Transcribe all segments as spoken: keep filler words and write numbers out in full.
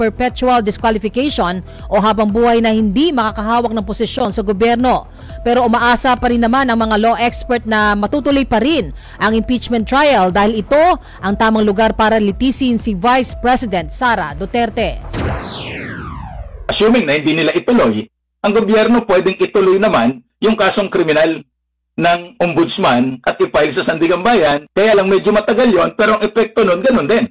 perpetual disqualification o habang buhay na hindi makakahawak ng posisyon sa gobyerno. Pero umaasa pa rin naman ang mga law expert na matutuloy pa rin ang impeachment trial dahil ito ang tamang lugar para litisin si Vice President Sara Duterte. Assuming na hindi nila ituloy, ang gobyerno pwedeng ituloy naman yung kasong kriminal ng ombudsman at i-file sa Sandigan Bayan. Kaya lang medyo matagal yon, pero ang epekto nun, ganun din.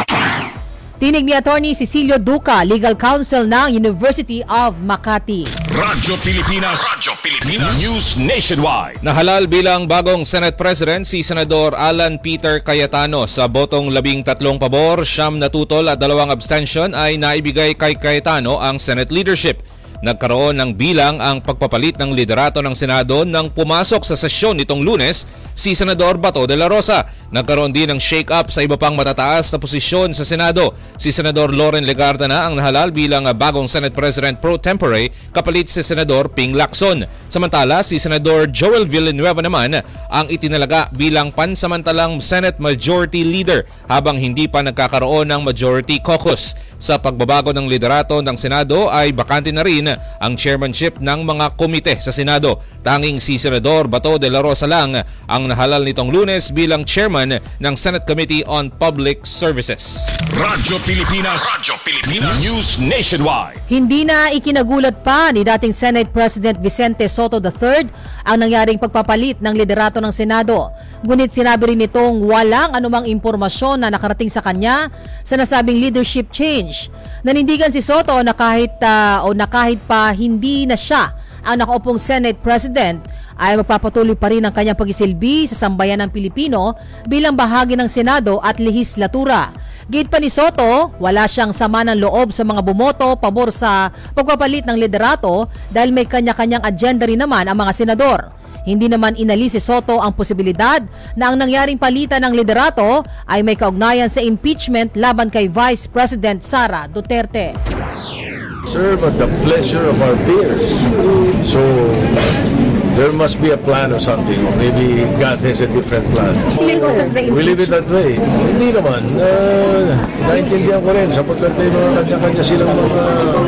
Tinig ni Attorney Cecilio Duca, Legal Counsel ng University of Makati. Radyo Pilipinas, Radyo Pilipinas, News Nationwide. Nahalal bilang bagong Senate President si Senador Alan Peter Cayetano. Sa botong labing tatlong pabor, siyam na tutol at dalawang abstention ay naibigay kay Cayetano ang Senate leadership. Nagkaroon ng bilang ang pagpapalit ng liderato ng Senado nang pumasok sa sesyon nitong Lunes si Senador Bato de la Rosa. Nagkaroon din ng shake-up sa iba pang matataas na posisyon sa Senado. Si Senador Loren Legarda na ang nahalal bilang bagong Senate President pro tempore kapalit si Senador Ping Lacson. Samantala, si Senador Joel Villanueva naman ang itinalaga bilang pansamantalang Senate Majority Leader habang hindi pa nagkakaroon ng Majority Caucus. Sa pagbabago ng liderato ng Senado ay bakante na rin ang chairmanship ng mga komite sa Senado. Tanging si Senador Bato de la Rosa lang ang nahalal nitong Lunes bilang chairman ng Senate Committee on Public Services. Radyo Pilipinas, Radyo Pilipinas, News Nationwide. Hindi na ikinagulat pa ni dating Senate President Vicente Soto the third ang nangyaring pagpapalit ng liderato ng Senado. Ngunit sinabi rin nitong walang anumang impormasyon na nakarating sa kanya sa nasabing leadership change. Nanindigan si Soto na kahit uh, o na kahit pa hindi na siya ang nakaupong Senate President ay magpapatuloy pa rin ang kanyang pagsisilbi sa sambayan ng Pilipino bilang bahagi ng Senado at lehislatura. Gate pa ni Soto, wala siyang sama ng loob sa mga bumoto pabor sa pagpapalit ng liderato dahil may kanya-kanyang agenda rin naman ang mga senador. Hindi naman inalis si Soto ang posibilidad na ang nangyaring palitan ng liderato ay may kaugnayan sa impeachment laban kay Vice President Sara Duterte. Serve at the pleasure of our peers. So there must be a plan or something. Maybe God has a different plan. We leave it that way. Hindi naman. Uh, naintindihan ko rin sapagkat may mga kanya-kanya silang mga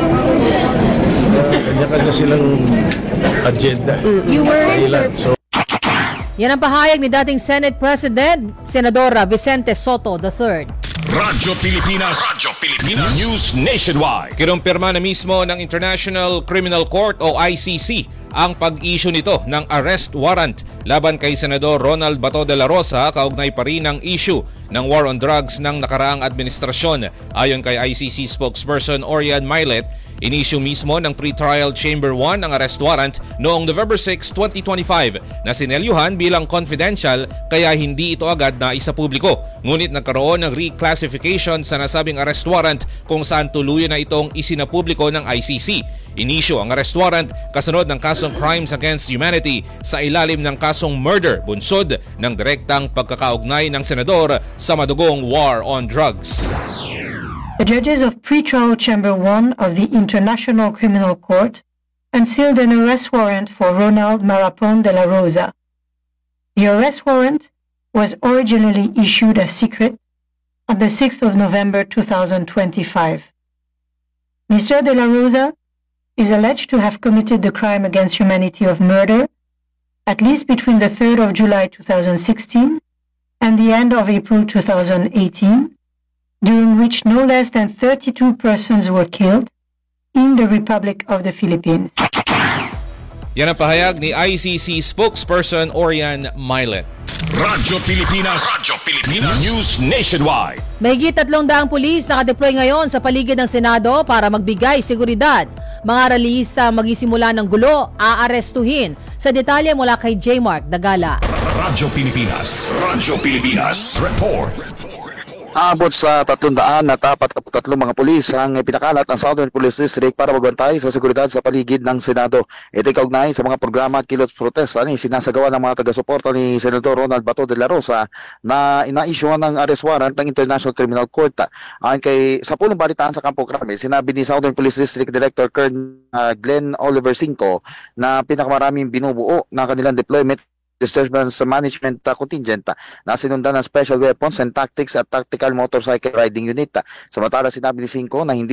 uh, kanya-kanya silang agenda. You were so, Yan ang pahayag ni dating Senate President Senadora Vicente Soto the third. Radyo Pilipinas, Radyo Pilipinas, News Nationwide. Kinumpirma na mismo ng International Criminal Court o I C C ang pag-issue nito ng arrest warrant laban kay Senador Ronald Bato de la Rosa kaugnay pa rin ng issue ng war on drugs ng nakaraang administrasyon. Ayon kay I C C spokesperson Orian Mailet, inisyu mismo ng Pre-Trial Chamber one ang arrest warrant noong November sixth, twenty twenty-five na sinelyuhan bilang confidential kaya hindi ito agad na isapubliko. Ngunit nagkaroon ng reclassification sa nasabing arrest warrant kung saan tuluyan na itong isinapubliko ng I C C. Inisyu ang arrest warrant kasunod ng kasong crimes against humanity sa ilalim ng kasong murder bunsod ng direktang pagkakaugnay ng senador sa madugong war on drugs. The judges of Pre-Trial Chamber one of the International Criminal Court unsealed an arrest warrant for Ronald Marapon de la Rosa. The arrest warrant was originally issued as secret on the sixth of November two thousand twenty-five. Mister de la Rosa is alleged to have committed the crime against humanity of murder at least between the third of July two thousand sixteen and the end of April two thousand eighteen, during which no less than thirty-two persons were killed in the Republic of the Philippines. Yan ang pahayag ni I C C spokesperson Orian Mailet. Radyo Pilipinas, Radyo Pilipinas, News Nationwide. Mahigit tatlong daang pulis nakadeploy ngayon sa paligid ng Senado para magbigay seguridad. Mga rallyista magisimula ng gulo, aarestuhin. Sa detalye mula kay J. Mark Dagala. Radyo Pilipinas, Radyo Pilipinas, Report. Abot sa tatlong daan at apat na tatlong mga pulis ang pinakalat ng Southern Police District para magbantay sa seguridad sa paligid ng Senado. Ito'y kaugnay sa mga programa at kilot protesta ni sinasagawa ng mga taga-suporta ni Senador Ronald Bato de la Rosa na ina-issuean ng arrest warrant ng International Criminal Court. Ayon kay sa pulong balitaan sa Campo Crame, sinabi ni Southern Police District Director Colonel uh, Glenn Oliver Cinco na pinakamaraming binubuo ng kanilang deployment disturbance management uh, contingent uh, na sinundan ng special weapons and tactics at tactical motorcycle riding unit. Uh, samantala sinabi ni Cinco na hindi